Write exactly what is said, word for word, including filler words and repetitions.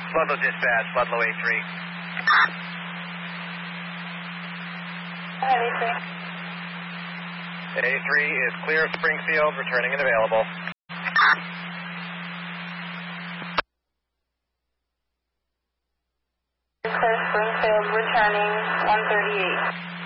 Ludlow dispatch, Ludlow A three. A three. A three is clear of Springfield, returning and available. Clear Springfield, returning one thirty-eight.